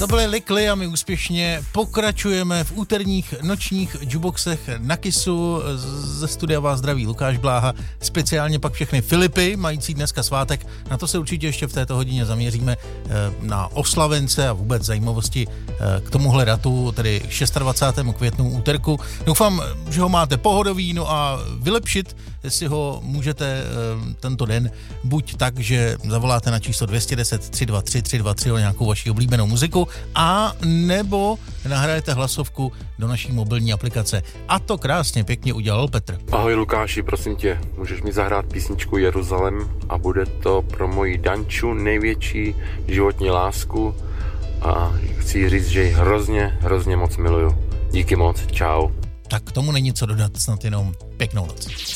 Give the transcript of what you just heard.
To byly Likly a my úspěšně pokračujeme v úterních nočních jukeboxech na Kissu. Ze studia vás zdraví Lukáš Bláha, speciálně pak všechny Filipy, mající dneska svátek. Na to se určitě ještě v této hodině zaměříme, na oslavence a vůbec zajímavosti k tomuhle datu, tedy 26. květnu úterku. Doufám, že ho máte pohodový, no a vylepšit si ho můžete tento den buď tak, že zavoláte na číslo 210 323 323 o nějakou vaši oblíbenou muziku, a nebo nahrajete hlasovku do naší mobilní aplikace. A to krásně pěkně udělal Petr. Ahoj Lukáši, prosím tě, můžeš mi zahrát písničku Jeruzalém a bude to pro moji Danču největší životní lásku a chci jí říct, že ji hrozně moc miluju. Díky moc, čau. Tak k tomu není co dodat, snad jenom pěknou noc.